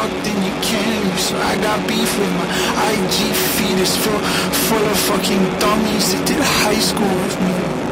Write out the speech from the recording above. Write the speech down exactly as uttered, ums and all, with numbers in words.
talk, then you can't leave. So I got beef with my I G feed is full, full of fucking dummies that did high school with me.